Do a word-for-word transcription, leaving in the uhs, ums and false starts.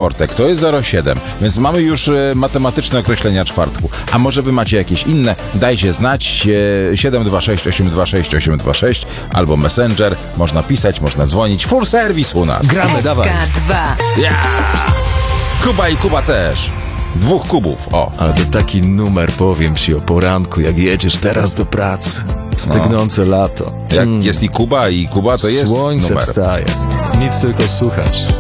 czwartek, to jest zero siedem, więc mamy już e, matematyczne określenia czwartku. A może wy macie jakieś inne? Dajcie znać. E, siedem dwa sześć osiem dwa sześć osiem dwa sześć albo Messenger. Można pisać, można dzwonić. Full serwis u nas. Gramy, dawaj. S K dwa. Yeah! Kuba i Kuba też. Dwóch kubów, o. Ale to taki numer, powiem ci, o poranku, jak jedziesz teraz do pracy. Stygnące no. lato. Jak mm. jest i Kuba i Kuba, to jest Słońce numer. wstaje. Nic tylko słuchać.